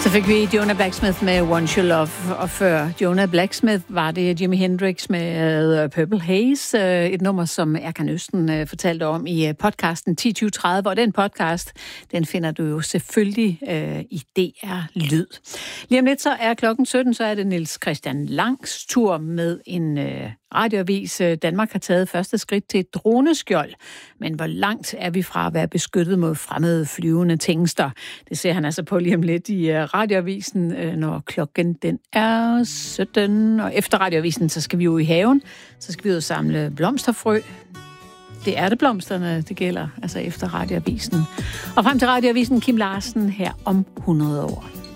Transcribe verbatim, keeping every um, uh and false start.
Så fik vi Jonah Blacksmith med Once You Love, og før Jonah Blacksmith var det Jimi Hendrix med Purple Haze, et nummer, som Erkan Østen fortalte om i podcasten ti tyve tredive, og den podcast, den finder du jo selvfølgelig øh, i D R Lyd. Lige om lidt så er klokken sytten, så er det Niels Christian Langs tur med en øh, radioavis. Danmark har taget første skridt til et droneskjold, men hvor langt er vi fra at være beskyttet mod fremmede flyvende tingester? Det ser han altså på lige om lidt i radioavisen, når klokken den er sytten. Og efter radioavisen, så skal vi jo i haven. Så skal vi jo samle blomsterfrø. Det er det blomsterne, det gælder, altså efter radioavisen. Og frem til radioavisen, Kim Larsen her om hundrede år.